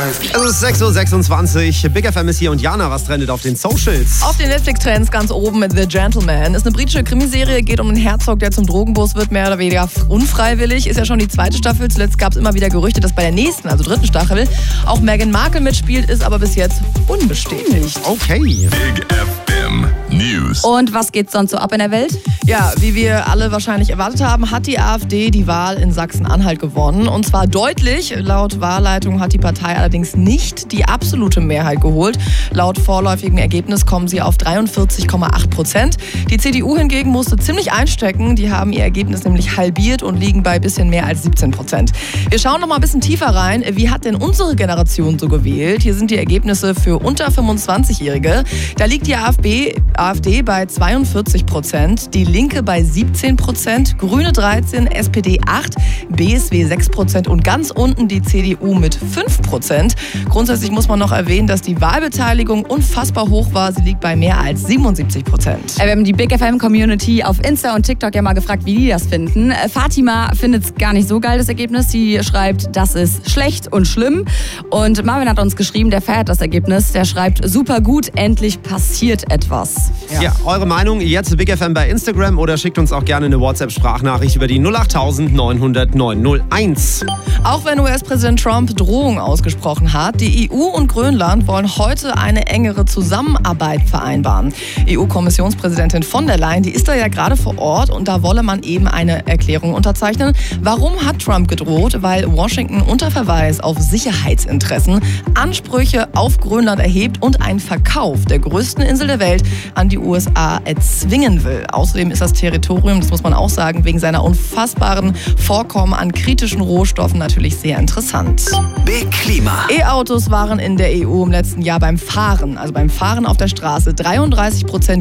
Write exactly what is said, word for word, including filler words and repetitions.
Es ist sechs Uhr sechsundzwanzig. Big F M ist hier und Jana, was trendet auf den Socials? Auf den Netflix-Trends ganz oben mit The Gentleman. Ist eine britische Krimiserie, geht um einen Herzog, der zum Drogenboss wird, mehr oder weniger unfreiwillig. Ist ja schon die zweite Staffel. Zuletzt gab es immer wieder Gerüchte, dass bei der nächsten, also dritten Staffel, auch Meghan Markle mitspielt, ist aber bis jetzt unbestätigt. Okay. Big F M News. Und was geht sonst so ab in der Welt? Ja, wie wir alle wahrscheinlich erwartet haben, hat die AfD die Wahl in Sachsen-Anhalt gewonnen. Und zwar deutlich. Laut Wahlleitung hat die Partei allerdings nicht die absolute Mehrheit geholt. Laut vorläufigem Ergebnis kommen sie auf dreiundvierzig Komma acht Prozent. Die C D U hingegen musste ziemlich einstecken. Die haben ihr Ergebnis nämlich halbiert und liegen bei ein bisschen mehr als siebzehn Prozent. Wir schauen noch mal ein bisschen tiefer rein. Wie hat denn unsere Generation so gewählt? Hier sind die Ergebnisse für unter fünfundzwanzigjährige. Da liegt die AfD, AfD bei zweiundvierzig Prozent, die Linke bei siebzehn Prozent, Grüne dreizehn, S P D acht, B S W sechs Prozent und ganz unten die C D U mit fünf Prozent. Grundsätzlich muss man noch erwähnen, dass die Wahlbeteiligung unfassbar hoch war. Sie liegt bei mehr als siebenundsiebzig Prozent. Wir haben die Big F M-Community auf Insta und TikTok ja mal gefragt, wie die das finden. Fatima findet es gar nicht so geil, das Ergebnis. Sie schreibt, das ist schlecht und schlimm. Und Marvin hat uns geschrieben, der feiert das Ergebnis. Der schreibt, super gut, endlich passiert etwas. Ja, ja, eure Meinung jetzt Big F M bei Instagram oder schickt uns auch gerne eine WhatsApp-Sprachnachricht über die null acht neun null null neun null eins. Auch wenn U S-Präsident Trump Drohungen ausgesprochen hat, die E U und Grönland wollen heute eine engere Zusammenarbeit vereinbaren. E U-Kommissionspräsidentin von der Leyen, die ist da ja gerade vor Ort und da wolle man eben eine Erklärung unterzeichnen. Warum hat Trump gedroht? Weil Washington unter Verweis auf Sicherheitsinteressen Ansprüche auf Grönland erhebt und einen Verkauf der größten Insel der Welt an die U S A erzwingen will. Außerdem ist das Territorium, das muss man auch sagen, wegen seiner unfassbaren Vorkommen an kritischen Rohstoffen natürlich sehr interessant. Big Klima. E-Autos waren in der E U im letzten Jahr beim Fahren, also beim Fahren auf der Straße, dreiunddreißig Prozent